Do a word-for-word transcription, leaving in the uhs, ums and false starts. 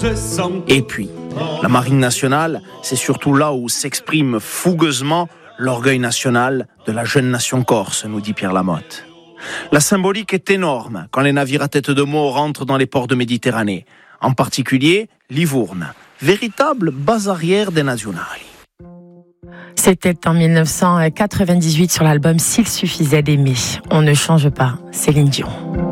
Et puis, la Marine nationale, c'est surtout là où s'exprime fougueusement l'orgueil national de la jeune nation corse, nous dit Pierre Lamotte. La symbolique est énorme quand les navires à tête de mort rentrent dans les ports de Méditerranée, en particulier Livourne, véritable base arrière des Nazionali. C'était en dix-neuf cent quatre-vingt-dix-huit sur l'album S'il suffisait d'aimer. On ne change pas, Céline Dion.